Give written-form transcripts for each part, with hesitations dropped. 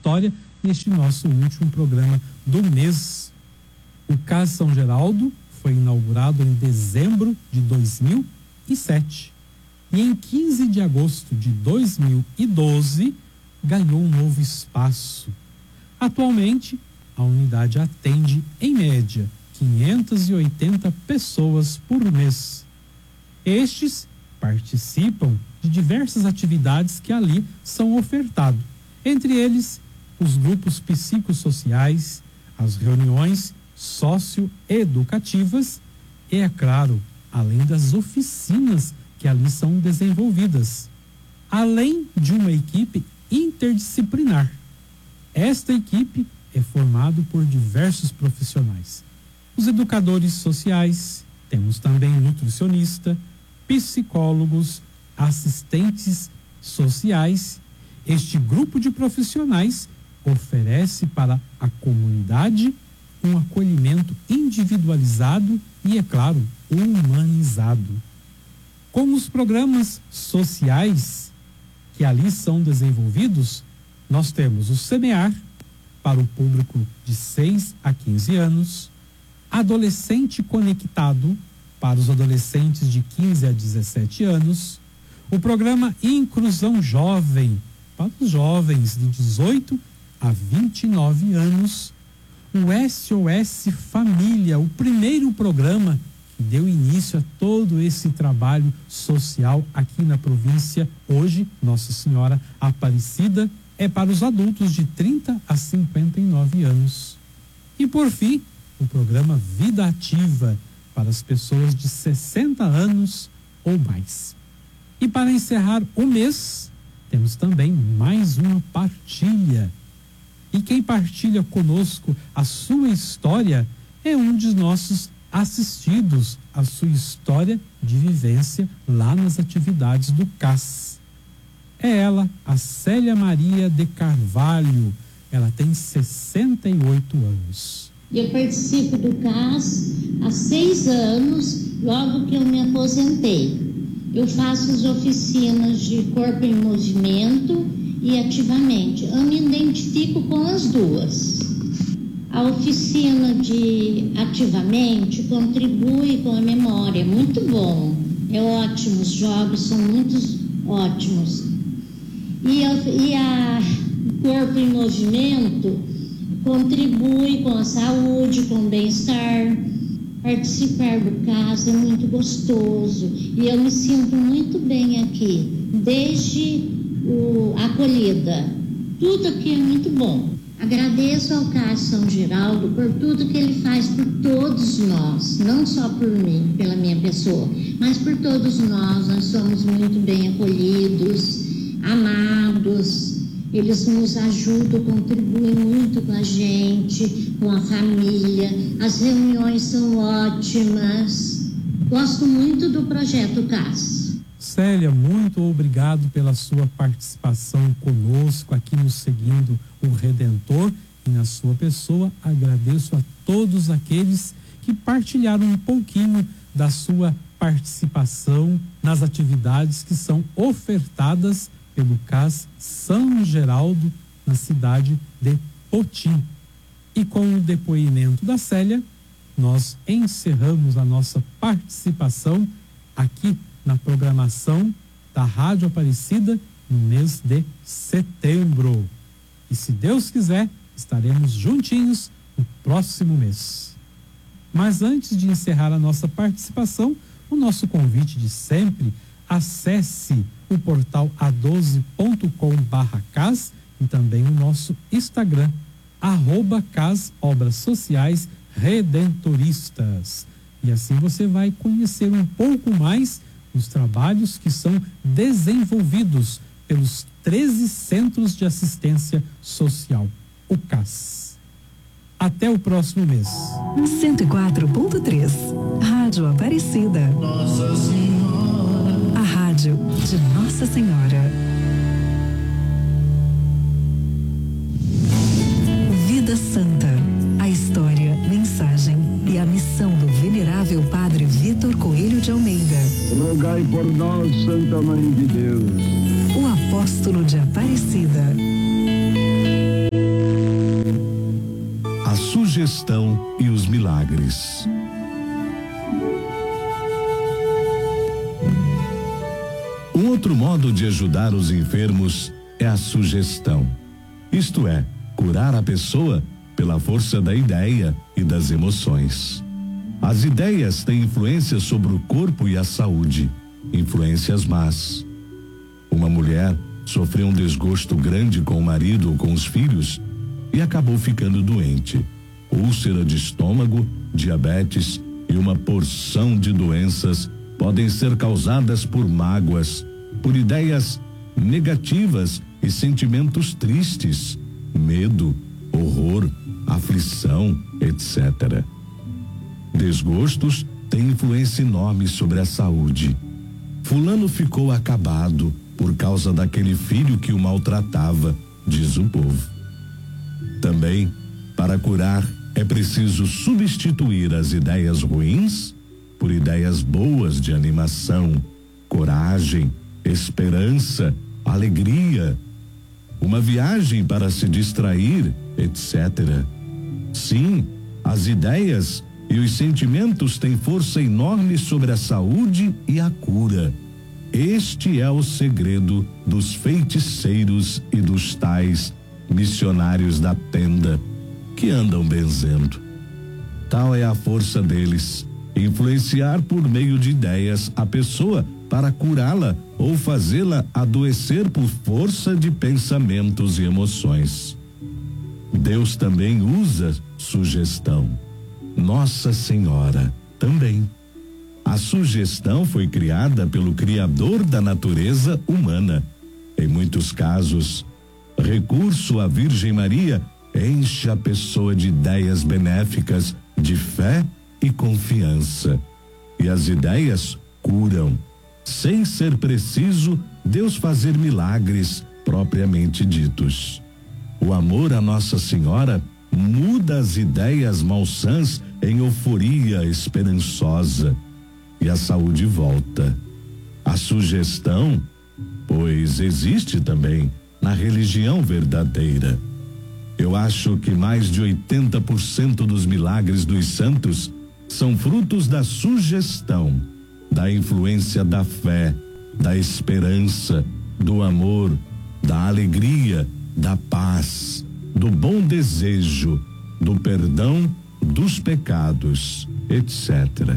história neste nosso último programa do mês. O CAS São Geraldo foi inaugurado em dezembro de 2007 e em 15 de agosto de 2012 ganhou um novo espaço. Atualmente, a unidade atende, em média, 580 pessoas por mês. Estes participam de diversas atividades que ali são ofertadas, entre eles os grupos psicossociais, as reuniões socioeducativas e, é claro, além das oficinas que ali são desenvolvidas, além de uma equipe interdisciplinar. Esta equipe é formada por diversos profissionais. Os educadores sociais, temos também nutricionista, psicólogos, assistentes sociais. Este grupo de profissionais oferece para a comunidade um acolhimento individualizado e, é claro, humanizado. Com os programas sociais que ali são desenvolvidos, nós temos o SEMEAR, para o público de 6 a 15 anos, Adolescente Conectado, para os adolescentes de 15 a 17 anos, o programa Inclusão Jovem, para os jovens de 18 a 29 anos, o SOS Família, o primeiro programa que deu início a todo esse trabalho social aqui na província. Hoje, Nossa Senhora Aparecida é para os adultos de 30 a 59 anos. E, por fim, o programa Vida Ativa, para as pessoas de 60 anos ou mais. E para encerrar o mês, temos também mais uma partilha. E quem partilha conosco a sua história é um de nossos assistidos, a sua história de vivência lá nas atividades do CAS. É ela, a Célia Maria de Carvalho. Ela tem 68 anos. Eu participo do CAS há 6 anos, logo que eu me aposentei. Eu faço as oficinas de corpo em movimento e ativamente. Eu me identifico com as duas. A oficina de ativamente contribui com a memória, muito bom. É ótimo, os jogos são muito ótimos. E a corpo em movimento contribui com a saúde, com o bem-estar. Participar do CAS é muito gostoso e eu me sinto muito bem aqui, desde a acolhida. Tudo aqui é muito bom. Agradeço ao CAS São Geraldo por tudo que ele faz por todos nós, não só por mim, pela minha pessoa, mas por todos nós. Nós somos muito bem acolhidos, amados. Eles nos ajudam, contribuem muito com a gente, com a família. As reuniões são ótimas. Gosto muito do projeto CAS. Célia, muito obrigado pela sua participação conosco aqui no Seguindo o Redentor. E na sua pessoa, agradeço a todos aqueles que partilharam um pouquinho da sua participação nas atividades que são ofertadas pelo CAS São Geraldo, na cidade de Potim. E com o depoimento da Célia, nós encerramos a nossa participação aqui na programação da Rádio Aparecida no mês de setembro. E se Deus quiser, estaremos juntinhos no próximo mês. Mas antes de encerrar a nossa participação, o nosso convite de sempre: acesse o portal a12.com/CAS e também o nosso Instagram, @CAS Obras Sociais Redentoristas. E assim você vai conhecer um pouco mais os trabalhos que são desenvolvidos pelos 13 Centros de Assistência Social, o CAS. Até o próximo mês. 104.3, Rádio Aparecida. Nossa Senhora. A rádio de Nossa Senhora. Vida Santa. A história, mensagem e a missão do venerável Padre Vitor Coelho de Almeida. Rogai por nós, Santa Mãe de Deus. O apóstolo de Aparecida. sugestão e os milagres. Um outro modo de ajudar os enfermos é a sugestão. Isto é, curar a pessoa pela força da ideia e das emoções. As ideias têm influência sobre o corpo e a saúde, influências más. Uma mulher sofreu um desgosto grande com o marido ou com os filhos e acabou ficando doente. Úlcera de estômago, diabetes e uma porção de doenças podem ser causadas por mágoas, por ideias negativas e sentimentos tristes, medo, horror, aflição, etc. Desgostos têm influência enorme sobre a saúde. Fulano ficou acabado por causa daquele filho que o maltratava, diz o povo. Também, para curar, é preciso substituir as ideias ruins por ideias boas de animação, coragem, esperança, alegria, uma viagem para se distrair, etc. Sim, as ideias e os sentimentos têm força enorme sobre a saúde e a cura. Este é o segredo dos feiticeiros e dos tais missionários da tenda que andam benzendo. Tal é a força deles, influenciar por meio de ideias a pessoa para curá-la ou fazê-la adoecer por força de pensamentos e emoções. Deus também usa sugestão. Nossa Senhora também. A sugestão foi criada pelo Criador da natureza humana. Em muitos casos, recurso à Virgem Maria enche a pessoa de ideias benéficas, de fé e confiança. E as ideias curam, sem ser preciso Deus fazer milagres propriamente ditos. O amor a Nossa Senhora muda as ideias malsãs em euforia esperançosa e a saúde volta. A sugestão, pois existe também na religião verdadeira. Eu acho que mais de 80% dos milagres dos santos são frutos da sugestão, da influência da fé, da esperança, do amor, da alegria, da paz, do bom desejo, do perdão dos pecados, etc.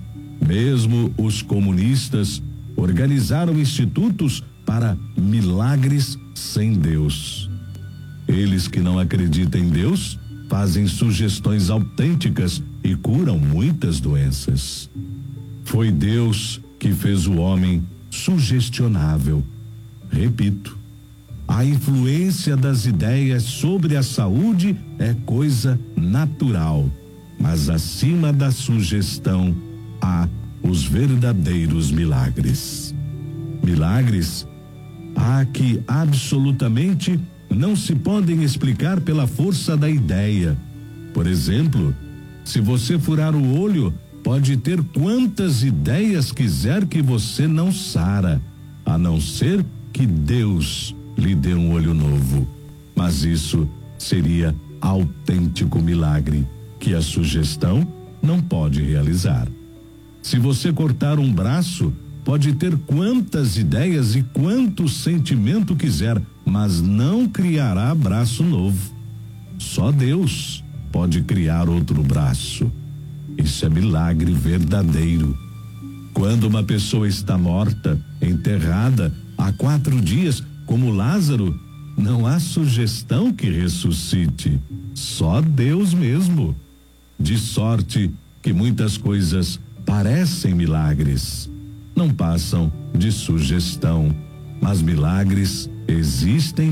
Mesmo os comunistas organizaram institutos para milagres sem Deus. Eles que não acreditam em Deus fazem sugestões autênticas e curam muitas doenças. Foi Deus que fez o homem sugestionável. Repito, a influência das ideias sobre a saúde é coisa natural, mas acima da sugestão há os verdadeiros milagres. Milagres há que absolutamente não se podem explicar pela força da ideia. Por exemplo, se você furar o olho, pode ter quantas ideias quiser que você não sara, a não ser que Deus lhe dê um olho novo. Mas isso seria autêntico milagre que a sugestão não pode realizar. Se você cortar um braço, pode ter quantas ideias e quanto sentimento quiser, mas não criará braço novo. Só Deus pode criar outro braço. Isso é milagre verdadeiro. Quando uma pessoa está morta, enterrada há 4 dias, como Lázaro, não há sugestão que ressuscite. Só Deus mesmo. De sorte que muitas coisas parecem milagres, não passam de sugestão, mas milagres existem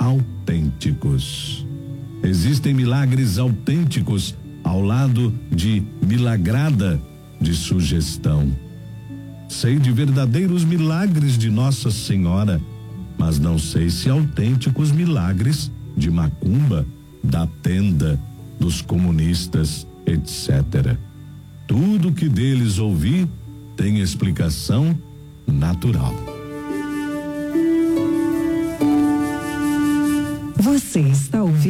autênticos. Existem milagres autênticos ao lado de milagrada de sugestão. Sei de verdadeiros milagres de Nossa Senhora, mas não sei se autênticos milagres de macumba, da tenda, dos comunistas, etc. Tudo que deles ouvi tem explicação natural. Você está ouvindo